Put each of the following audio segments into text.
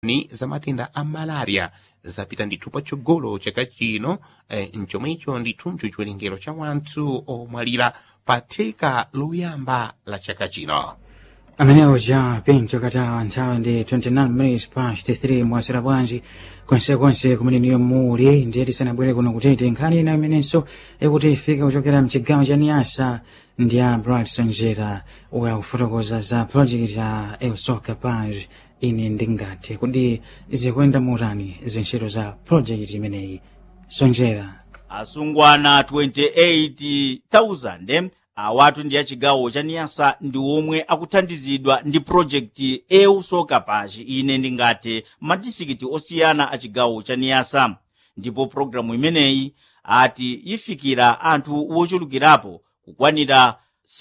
ni za matenda a malaria zapita ndithu patsogolo chaka chino mchomwecho ndithu mchiwerengero cha wanthu omwalira pa theka loyamba la chaka chino. Amenewo ja pinto katawa nthawi ndi 29 minutes past 3 mwasera bwanji konsekonse kumene muli ndiye tisanabwere kuno kutete nkhani ina imenenso ikuti ifika kuchokera mchigawo cha Niasa ndi a Brighton Njera uya kufotokoza za project ya Eusoka Page ine ndingati kuti zikuyenda motani zintchito za project imeneyi. Sonjera asungwana 28,000 awatu ndi achigawo cha Niasa ndi omwe akuthandizidwa ndi project Eusoka Page ine ndingati madistrikiti osiyana achigawo cha Niasa, ndipo programu imeneyi ati ifikira anthu wochulukirapo kukwanira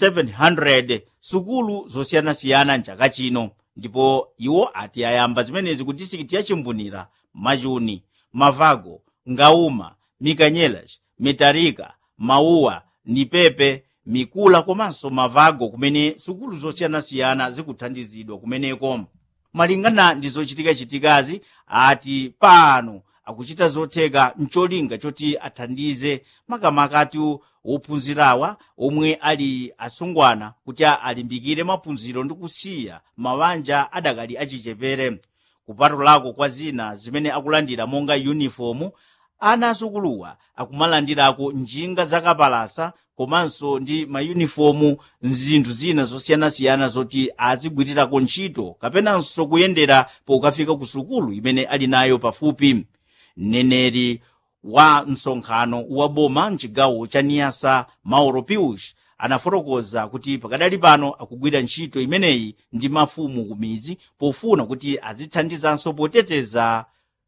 700 sukulu zosiyanasiyana mchaka chino, ndipo iwo ati ayamba zimenezi ku distrikiti ya Chimbunira, Majuni, Mavago, Ngauma, Mikanyelas, Mitarika, Mauwa, Nipepe, Mikula komanso Mavago kumene sukulu zosiyanasiyana zikuthandizidwa kumeneko. Malingana ndi zochitikachitikazi ati pano akuchita zotheka mcholinga choti athandize makamaka ophunzirawa omwe ali asungwana kuti alimbikire maphunziro ndi kusiya mabanja adakali achichepere. Kupatulako kwa zina zimene akulandira monga uniform, ana asukuluwa akumalandirako njinga zakapalasa komanso ndi mauniformu nzinthu zina zosiyanasiyana zoti azigwirirako ntchito kapenanso kuyendera pokafika ku sukulu imene ali nayo pafupi. Mneneri wa msonkhano wa boma mchigawo cha Niasa Mauro Pius anafotokoza kuti pakadali pano akugwira ntchito imeneyi ndi mafumu kumidzi pofuna kuti azithandizanso poteteza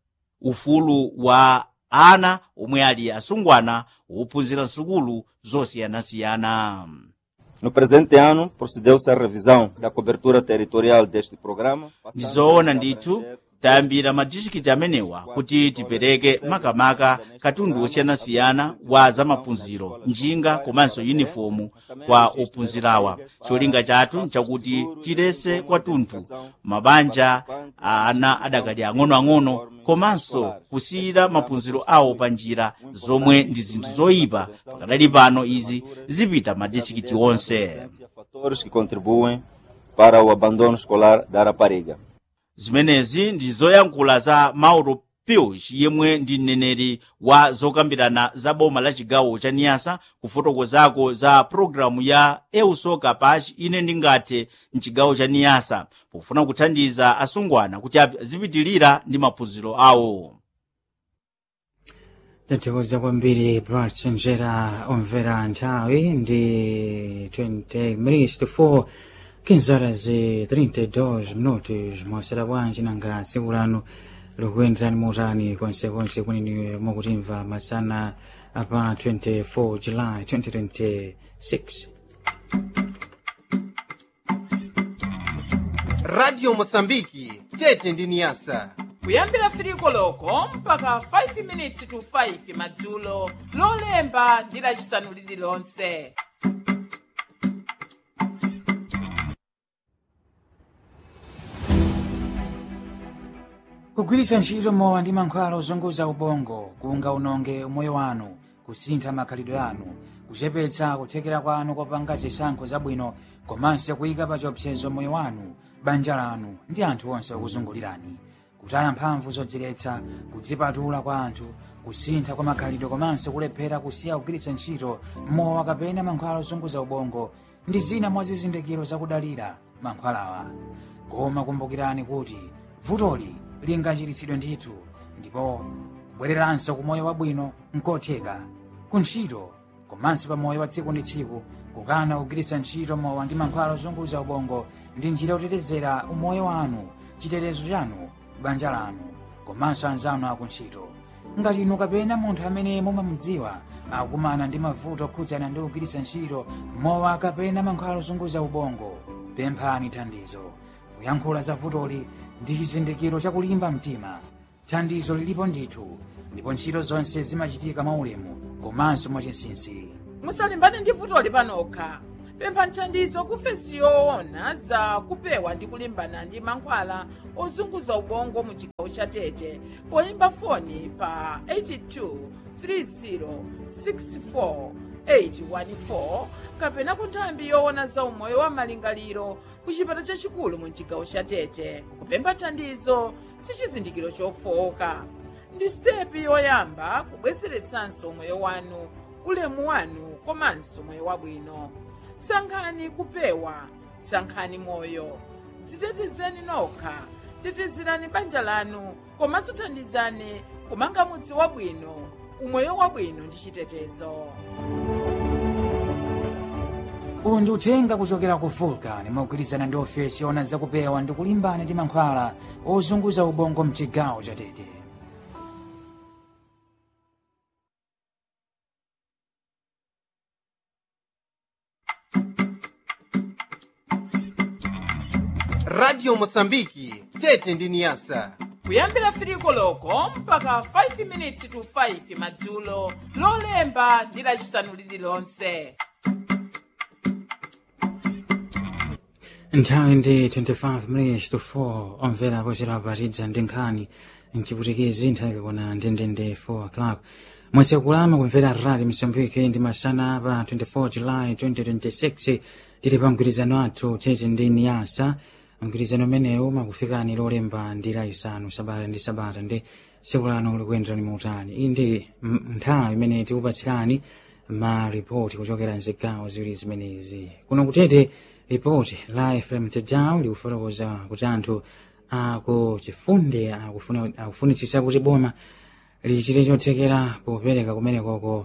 ufulu wa ana omwe ali asungwana wophunzira sukulu zosiyanasiyana. No presente ano, procedeu-se à revisão da cobertura territorial deste programa. Ndizoona ndithu tayambira madistrikiti amenewa kuti tipereke makamaka katundu osiyanasiyana wa zamaphunziro, njinga komanso uniform kwa ophunzirawa. Cholinga chathu nchakuti tilese kwathunthu mabanja ana adakali ang'onoang'ono komanso kusiyira maphunziro awo pa njira zomwe ndi zinthu zoyipa. Pakadali pano izi zipita madistrikiti onse. Fatores que contribuem para o abandono escolar da rapariga. Zimenezi ndi zoyankhula za Mauro Pius yemwe ndi mneneri wa zokambirana za boma la chigawo cha Niasa kufotokozako za programu ya Eusoka Page ine ndingati mchigawo cha Niasa pofuna kuthandiza asungwana kuti azipitilira ndi maphunziro awo. Tathokoza kwambiri Brighton Njera omvera nthawi ndi 20 minutes to 4 horas e 32 minutos mwasera bwanji nanga tsiku lanu likuyenderani motani konsekonse kunini mukutimva masana apa 24 July 2026. Radio Mosambiki tete ndi Niasa kuyambira 3 koloko mpaka 5 minutes to 5 madzulo lolemba ndi lachisanu lililonse. Kugwiritsa ntchito mowa ndi mankhwala ozunguza ubongo kungaononge umoyo wanu, kusintha makhalidwe anu, kuchepetsa kuthekera kwanu kopanga zisankho zabwino komanso kuyika pa chiopsezo moyo wanu, banja lanu ndi anthu onse okuzungulirani. Kutaya mphamvu zodziletsa, kudzipatula kwa anthu, kusintha kwa makhalidwe komanso kulephera kusiya kugwiritsa ntchito mowa kapena mankhwala ozunguza ubongo ndi zina mwa zizindikiro zakudalira mankhwalawa. Koma kumbukirani kuti vutoli lingachiritsidwe ndithu ndipo kubwereranso ku moyo wabwino nkotheka. Kuntchito komanso pa moyo wa tsiku ndi tsiku kukana kugwiritsa ntchito mowa ndi mankhwala ozunguza ubongo ndi njira yotetezera umoyo wanu, chitetezo chanu, banja lanu komanso anzanu akuntchito. Ngati inu kapena munthu amene mumamudziwa akumana ndi mavuto okhudzana ndi kugwiritsa ntchito mowa kapena mankhwala ozunguza ubongo, pemphani thandizo. Kuyankhula za vutoli ndi chizindikiro chakulimba mtima. Thandizo lilipo ndithu ndipo ntchito zonse zimachitika mwaulemu komanso mwachinsinsi. Musalimbane ndi vutoli panokha. pempha thandizo kufesi yoona za kupewa ndi kulimbana ndi mankhwala ozunguza ubongo mu chigawo cha Tete poyimba foni pa 82 30 64 814 kapena ku nthambi yoona za umoyo wa malingaliro ku chipata chachikulu mu chigawo cha Tete. Kupempha thandizo si chizindikiro chofowoka, ndi stepi yoyamba kubwezeretsanso moyo wanu, ulemu wanu komanso moyo wabwino. Sankhani kupewa, sankhani moyo. Dzitetezeni nokha, tetezerani banja lanu, komanso thandizani kumanga mudzi wabwino, umoyo wabwino ndi chitetezo. Uwu ndi uthenga kuchokera ku Vulcan mogwirizana ndi ofesi yoona zakupewa ndi kulimbana ndi mankhwala ozunguza ubongo mchigawo cha Tete. Radio Mosambiki Tete ndi Niasa. Kuyambira firiko loko mpaka 5 minutes to 5 madzulo lolemba ndi lachisanu lililonse. Nthawi ndi 25 minutes to 4 omvera pochera patidza ndi nkhani mchiputikizi nthawi kakona ndendende 4 o'clock. Mwasekulama kumvera Radio Mosambiki ndi masana pa 24 July 2026 tili pa mgwirizano athu Tete ndi Niasa. Mgwirizano umenewu makufikani lolemba ndi lachisanu sabata ndi sabata ndi tsiku lano likuyendera ni mautani. Iyi ndi nthawi imene tikupatsirani ma ripoti kuchokera mzigawo ziwiri zimenezi. Kuno kutete ripoti la Efrem Tedao likufotokoza kuti anthu akuchifunde akufunitsitsa kuti boma lichite chothekera popereka kumenekoko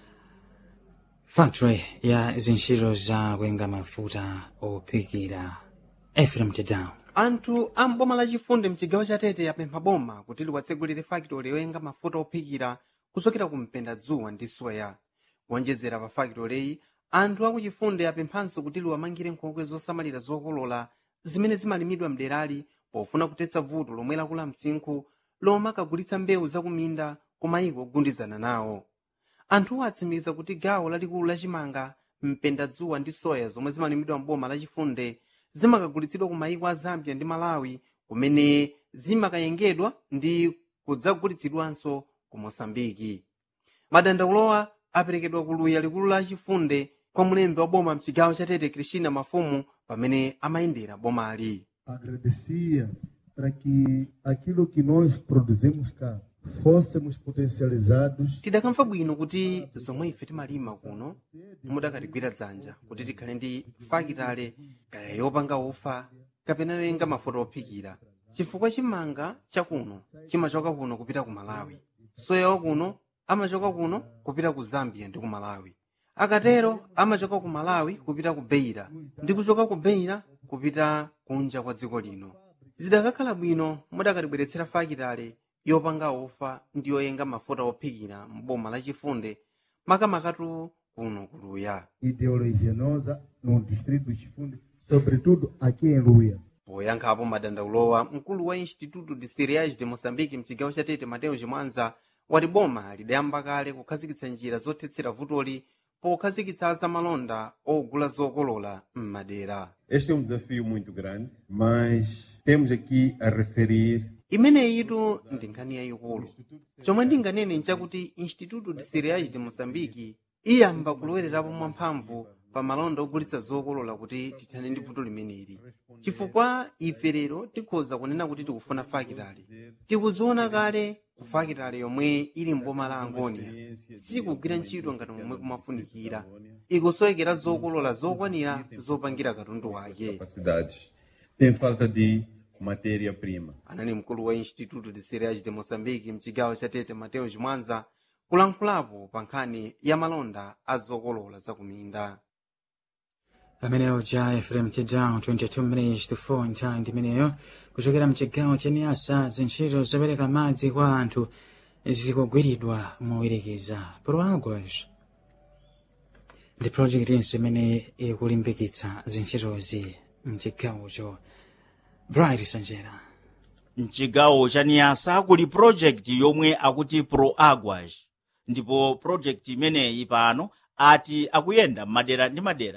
factory ya zintchito za kuyenga mafuta ophikira. Efrem Tedao. Anthu a mboma lachifunde mchigawo cha Tete yapempha boma kuti liwatsegulire fakitoli yoyenga mafuta ophikira kuchokera ku mpenda dzuwa ndi soya. Kuonjezera pa fakitoleyi, anthu akuchifunde apemphanso kuti liwamangire nkhokwe zosamalira zokolola zimene zimalimidwa mderali pofuna kutetsa vuto lomwe lakula msinkhu lomwe akagulitsa mbewu zakuminda ku mayiko ogundizana nawo. Anthuwo atsimikiza kuti gawo lalikulu lachimanga, mpenda dzuwa ndi soya zomwe zimalimidwa mboma lachifunde zimakagulitsidwa ku mayiko a Zambia ndi Malawi kumene zimakayengedwa ndi kudzagulitsidwanso ku Mosambiki. Madandaulowa aperekedwa ku luya likulu la chifunde kwa mlembi wa boma mchigawo cha Tete Cristina Mafumu pamene amayendera bomali. Agradecia para que aquilo que nós produzimos cá fôssemos potencializados. Tidakamva bwino kuti zomwe ife timalima kuno mudakatigwira dzanja kuti tikhale ndi fakitale kaya yopanga ufa kapena yoyenga mafuta ophikira, chifukwa chimanga chakuno chimachoka kuno kupita ku Malawi, soya wakuno amachoka kuno kupita ku Zambia ndi ku Malawi, akatero amachoka ku Malawi kupita ku Beira ndi kuchoka ku Beira kupita kunja kwa dziko lino. Zidakakhala bwino mudakatibweretsera fakitale yopanga ufa ndi yoyenga mafuta ophikira mboma lachifunde makamakatu kuno kuluya. Ideologia nossa no distrito de Chifunde, sobretudo aqui em Luia. Poyankhapo madandaulowa, mkulu wa Instituto de Cereais de Moçambique mchigawo cha Tete Mateus Mwanza wati boma lidayamba kale kukhazikitsa njira zothetsera vutoli pokhazikitsa zamalonda ogula zokolola m'madera. Este é desafio muito grande, mas temos aqui a referir. Imeneyitu ndi nkhani yayikulu. Chomwe ndinganene nchakuti Instituto de Cereais de Moçambique iyamba kulowererapo mwamphamvu pa malonda ogulitsa zokolola kuti tithane ndi vuto limeneli. Chifukwa ife lero tikhoza kunena kuti tikufuna fakitale. Tikuziona kale ku fakitale yomwe ili mboma la Angonia sikugwira ntchito ngati momwe kumafunikira. Ikusoyekera zokolola zokwanira zopangira katundu wake. Tem falta de matéria-prima. Anali mkulu wa Instituto de Cereais de Moçambique mchigawo cha Tete Mateus Mwanza kulankhulapo pa nkhani ya malonda a zokolola zakuminda. Pameneyo ja Efrem Tedao 22 minutes to 4 nthawi ndi imeneyo kuchokera mchigawo cha Niasa zintchito zopereka madzi kwa anthu zikugwiridwa mowirikiza. Proagwas ndi project inso imene ikulimbikitsa zintchitozi mchigawocho. Bright Sanjera. mchigawo cha Niasa kuli project yomwe akuti Proagwas, ndipo project imeneyi pano ati akuyenda madera ndi madera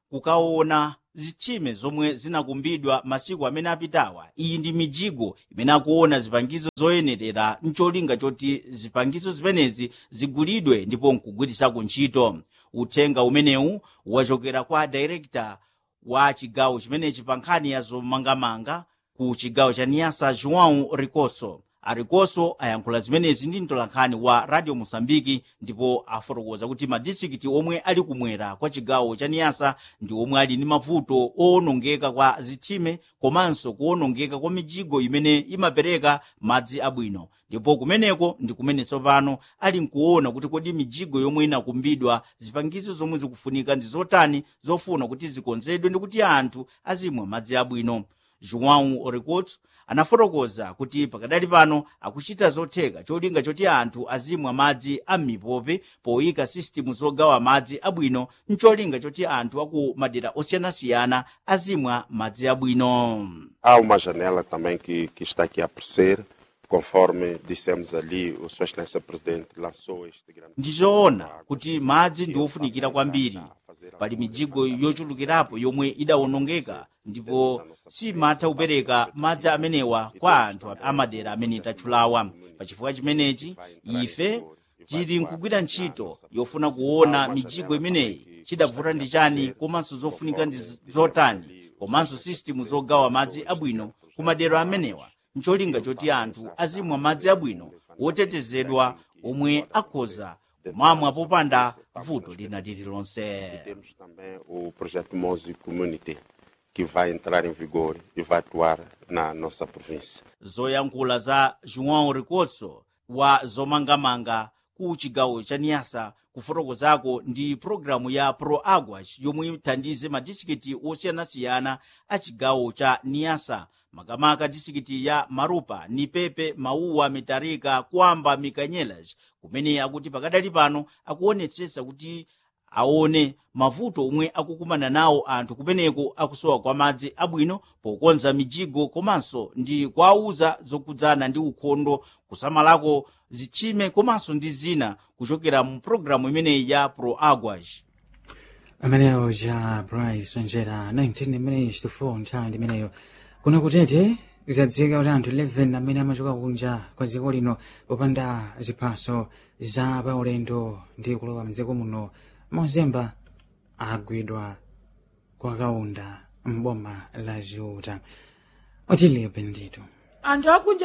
kukaona zitsime zomwe zinakumbidwa masiku amene apitawa. Iyi ndi mijigo imene akuona zipangizo zoyenerera ncholinga choti zipangizo zimenezi zigulidwe ndipo nkugwirisako ntchito. Uthenga umenewu wachokera kwa director wa chigawo chimenechi pa nkhani ya zomangamanga ku chigawo cha Niassa, João Ricoso. Aricoso ayankhula zimenezi ndi mtolankhani wa Radio Mosambiki ndipo afotokoza kuti madistrikiti omwe ali kumwera kwa chigawo cha Niassa ndi omwe ali ndi mavuto owonongeka kwa zitsime komanso kuwonongeka kwa mijigo imene imapereka madzi abwino, ndipo kumeneko ndi kumene tsopano ali nkuona kuti kodi mijigo yomwe inakumbidwa zipangizo zomwe zikufunika ndi zotani zofuna kuti zikonzedwe ndi kuti anthu azimwa madzi abwino. João Ricoso anafotokoza kuti pakadali pano akuchita zotheka cholinga choti anthu azimwa madzi ammipope poyika sistimu zogawa madzi abwino ncholinga choti anthu aku madera osiyanasiyana azimwa madzi abwino. Há uma janela também que está aqui a aparecer, conforme dissemos ali, o Sua Excelência Presidente lançou este grande... Ndizoona kuti madzi ndi ofunikira kwambiri. Pali mijigo yochulukirapo yomwe idawonongeka ndipo simatha kupereka madzi amenewa kwa anthu amadera amene tatchulawa. Pachifukwa chimenechi ife tili nkugwira ntchito yofuna kuona mijigo imeneyi chidavuta ndi chani komanso zofunika ndi zotani komanso sistimu zogawa madzi abwino ku madera amenewa ncholinga choti anthu azimwa madzi abwino wotetezedwa omwe akhoza kumamwa popanda vuto lina lililonse. Temos também o projeto Mose Community, que vai entrar em vigor e vai atuar na nossa província. Zoyankhula za João Ricoso wa zomangamanga ku chigawo cha Niassa kufotokozako ndi programu ya ProAguas yomwe ithandize madistrikiti osiyanasiyana a chigawo cha Niassa, makamaka distrikiti ya Marupa, Nipepe, Mauwa, Mitarika, Kwamba, Mikanyelas, kumene akuti pakadali pano akuonetsetsa kuti aone mavuto omwe akukumana nawo anthu kumeneko akusowa kwa madzi abwino pokonza mijigo komanso ndi kuwauza zokudzana ndi ukhondo, kusamalako zitsime komanso ndi zina kuchokera mu programu imeneyi ya ProAguas. Ameneyo ja Bryce Njera 19 minutes to 4 nthawi imeneyo kuno kutete zadziwika kuti anthu 11 amene amachoka kunja kwa dziko lino popanda ziphaso za paulendo ndi kulowa mdziko muno mozemba agwidwa kwa kaunda mboma la Chiuta. Otile Bendito. Anthu akunja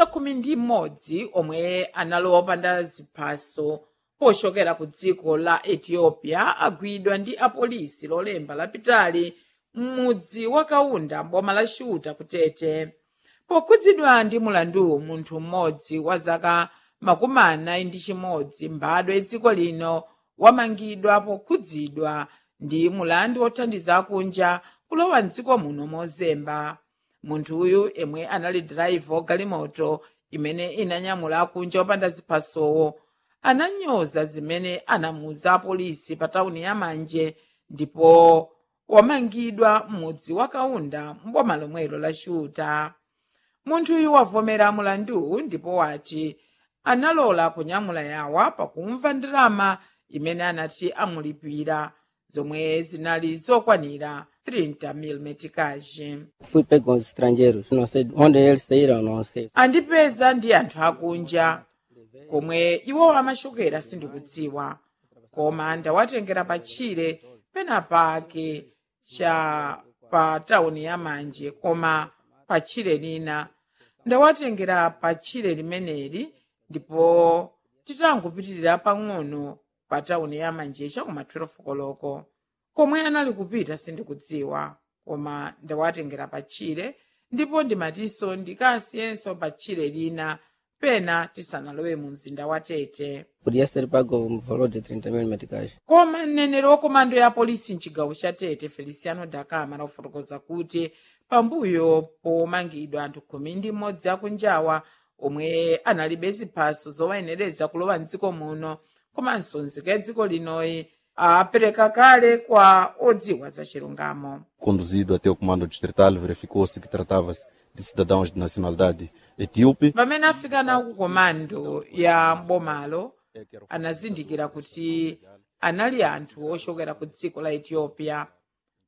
11 omwe analowa opanda ziphaso pochokera ku dziko la Ethiopia agwidwa ndi apolisi lolemba lapitali m'mudzi wa Kaunda mboma la Chiuta kutete. Pokhudzidwa ndi mulandu munthu mmodzi wa zaka 41 mbadwa dziko lino wamangidwa pokhudzidwa ndi mulandu wothandiza akunja kulowa mdziko muno mozemba. Munthu uyu emwe anali driver galimoto imene inanyamula akunja opanda ziphasowo ananyoza zimene anamuza apolisi pa tauni ya Manje ndipo wamangidwa m'mudzi wa Kaunda mboma lomwelo la Chiuta. Munthu uyu wavomera mulandu ndipo wati analola kunyamula yawa pakumva ndalama imene anati amulipira zomwe zinali zokwanira 30,000 metikaji. Fui pego com os estrangeiros, não sei onde eles saíram, não sei. Andipeza ndi anthu akunja komwe iwo amachokera sindikudziwa, koma ndawatengera pa Tchire penapake cha pa tauni ya Manje, koma pa Tchire lina ndawatengera pa Tchire limeneli ndipo titangopitirira pang'ono pa tauni ya Manje chakuma 12 koloko. Komwe anali kupita sindikudziwa, koma ndawatengera pa Tchire ndipo ndimatinso ndikasiyenso pa Tchire lina pena tisanalowe mu mzinda wa Tete. Podia ser pago um valor de 30,000 meticais. Koma mneneri wa komando ya polisi mchigawo cha Tete Feliciano Dakama anafotokoza kuti pambuyo pomangidwa anthu 11 akunjawa omwe analibe ziphaso zowayenereza kulowa mdziko muno komanso nzika ya dziko linoyi apereka kale kwa odziwa za chilungamo. Conduzido até o comando distrital, verificou-se que tratava-se de cidadãos de nacionalidade etíope. Pamene afika na ku komando ya mbomalo anazindikira kuti anali anthu ochokera ku dziko la Ethiopia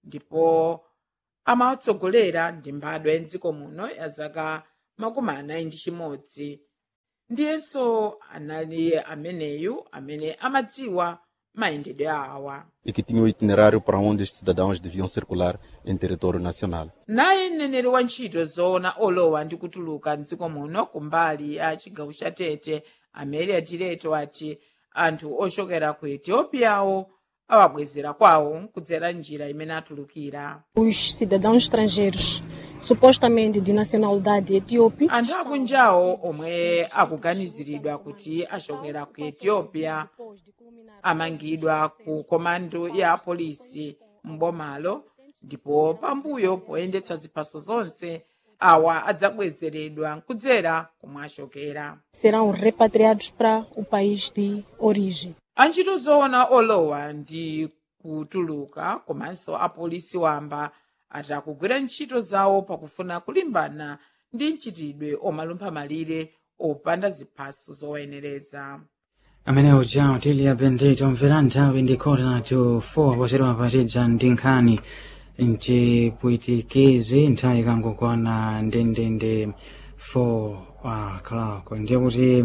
ndipo amawatsogolera ndi mbadwa ya mdziko muno ya zaka 41. ndiyenso anali ameneyu amene amadziwa mayendedwe awa. E que tinha o itinerário para onde estes cidadãos deviam circular em território nacional. naye mneneri wa ntchito zoona olowa ndi kutuluka mdziko muno kumbali ya chigawo cha Tete Amelia Direto ati anthu ochokera ku Etiopiawo awabwezera kwawo kudzera njira imene atulukira. Os cidadãos estrangeiros supostamente de nacionalidade etíope. anthu akunjawo omwe akuganiziridwa kuti achokera ku Ethiopia amangidwa ku komando ya polisi mbomalo, ndipo pambuyo poyendetsa ziphaso zonse awa adzabwezeredwa kudzera komwe achokera. Serão repatriados para o país de origem. antchito zoona olowa ndi kutuluka komanso apolisi wamba atakugwira ntchito zawo pakufuna kulimbana ndi mchitidwe omalumpha malire opanda ziphaso zowayenereza. amene uja Otilia Bendito mvera nthawi ndi 3:45 posedwa patidza ndi nkhani mchipwitikizi nthawi ikangokwana ndendende 4 o'clock ndiye kuti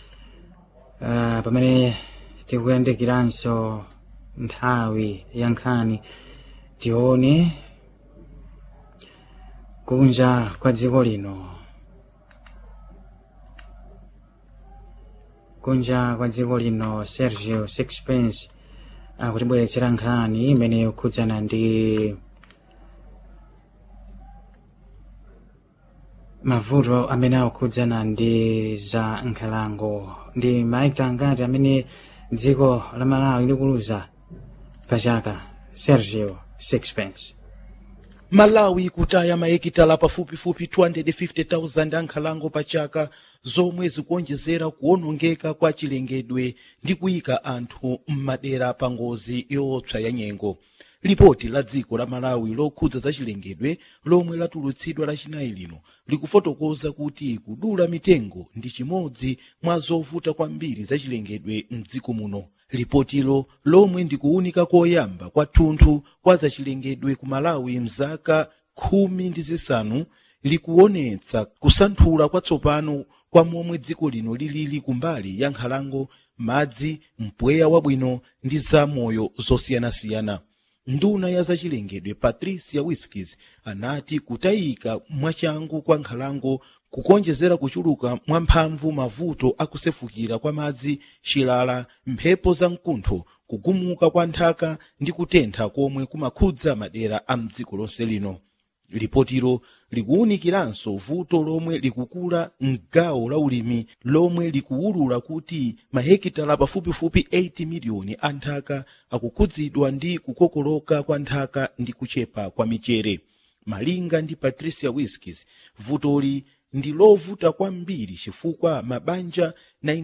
pamene tikuyandikiranso nthawi ya nkhani tione kunja kwa dziko lino. kunja kwa dziko lino Sergio Sixpence akutibweretsera nkhani imene ikukhudzana ndi mavuto amene akukhudzana ndi za nkhalango ndi maekta angati amene dziko la Malawi likuluza pachaka. Sergio Sixpence. Malawi kutaya maekitala pafupifupi 250,000 ankhalango pachaka, zomwe zikuonjezera kuonongeka kwa chilengedwe ndi kuyika anthu m'madera pa ngozi yoopsa ya nyengo. Lipoti la dziko la Malawi lokhudza za chilengedwe lomwe latulutsidwa lachinayi lino likufotokoza kuti kudula mitengo ndi chimodzi mwa zovuta kwambiri za chilengedwe m'dziko muno. Lipotilo lomwe ndikuwunika koyamba kwathunthu kwa za chilengedwe ku Malawi mzaka 15 likuonetsa kusanthula kwatsopano kwa momwe dziko lino lilili kumbali ya nkhalango, madzi, mpweya wabwino ndi za moyo zosiyanasiyana. Nduna ya zachilengedwe Patricia Whiskys anati kutayika mwachangu kwa nkhalango kukonjezera kuchuluka mwamphamvu mavuto akusefukira kwa madzi, chilala, mphepo za mkuntho, kugumuka kwa nthaka ndi kutentha komwe kumakhudza madera a mdziko lonse lino. Lipotiro likuwunikiranso vuto lomwe likukula m'gawo la ulimi lomwe likuwulula kuti mahekitala pafupifupi 80 miliyoni a nthaka akukhudzidwa ndi kukokoloka kwa nthaka ndi kuchepa kwa michere. Malinga ndi Patricia Whiskys, vutoli ndi lovuta kwambiri chifukwa mabanja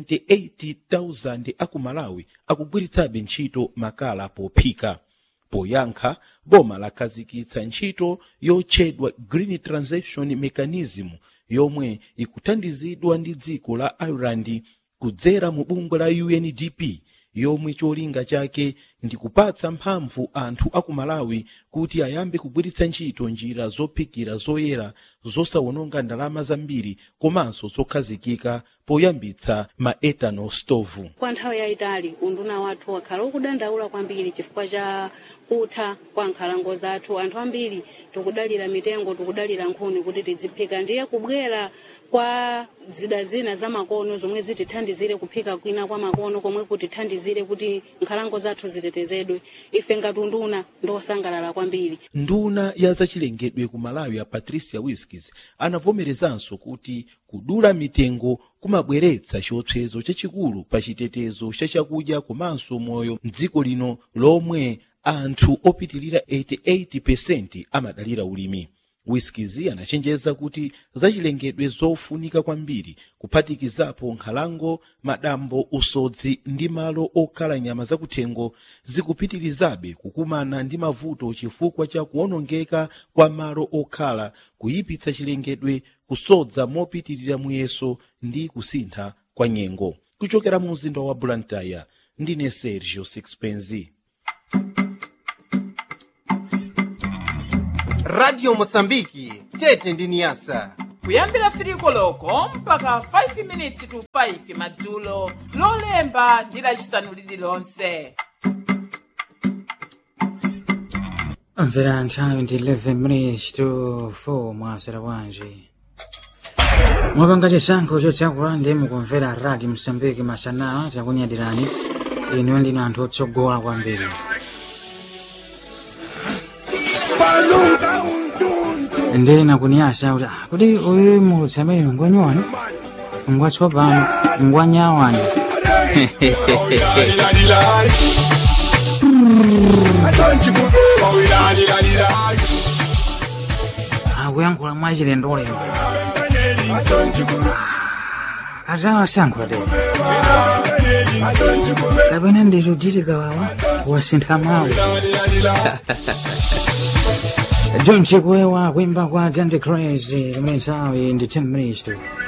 98,000 aku Malawi akugwiritsabe ntchito makala pophika. Poyankha, boma lakhazikitsa ntchito yotchedwa Green Transition Mechanism yomwe ikuthandizidwa ndi dziko la Ireland kudzera mu bungwe la UNDP, yomwe cholinga chake ndi kupatsa mphamvu anthu aku Malawi kuti ayambe kugwiritsa ntchito njira zophikira zoyera zosawononga ndalama zambiri komanso zokhazikika poyambitsa ma ethanol stove. Kwa nthawi yayitali unduna wathu wakhala ukudandaula kwambiri chifukwa cha kutha kwa nkhalango zathu. Anthu ambiri tikudalira mitengo, tikudalira nkhuni kuti tidziphika, ndiye kubwera kwa zida zina za makono zomwe zitithandizire kuphika kwina kwa makono komwe kutithandizire kuti nkhalango zathu zitetezedwe. Ife ngati unduna ndosangalala kwambiri. Nduna ya zachilengedwe ku Malawi ya Patricia Whiskys anavomerezanso kuti kudula mitengo kumabweretsa chiopsezo chachikulu pa chitetezo cha chakudya komanso moyo m'dziko lino lomwe anthu opitilira 88% amadalira ulimi. Whiskys anachenjeza kuti zachilengedwe zofunika kwambiri kuphatikizapo nkhalango, madambo, usodzi ndi malo okhala nyama zakuthengo zikupitirizabe kukumana ndi mavuto chifukwa cha kuonongeka kwa malo okhala, kuyipitsa chilengedwe, kusodza mopitirira muyeso ndi kusintha kwa nyengo. Kuchokera mu mzinda wa Blantyre, ndine Sergio Sixpence. radio mosambiki tete ndi niyasa kuyambira 3 koloko mpaka 5 minutes to 5 madzulo lolemba ndi lachisanu lililonse. Mvera nthawi ndi 11 minutes to 4 mwasera wanji. Mwapanga chisankho chotsakula ndi mukumvera radio Msambiki masana takunyadirani inu ndinu anthu otsogola kwambiri. Ndena kuniyasa kuti uyu mulutsi amene ngwanyowani ngwatsopano ngwanyawani akuyankhula mwachilendolendo atawasankhwa de kapena ndizodzitika wawa wasintha mawu John Chikulewa kuimba kwa Dante Crazy limene nthawi ndi 10 minutes to